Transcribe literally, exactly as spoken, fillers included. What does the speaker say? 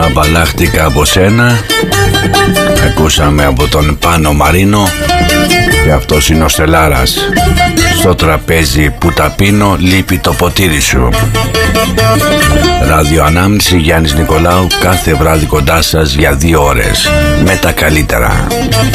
Απαλλάχτηκα από σένα. Ακούσαμε από τον Πάνο Μαρίνο. Και αυτός είναι ο Στελάρας. Στο τραπέζι που τα πίνω λείπει το ποτήρι σου. Ραδιοανάμνηση Γιάννης Νικολάου, κάθε βράδυ κοντά σας για δύο ώρες με τα καλύτερα.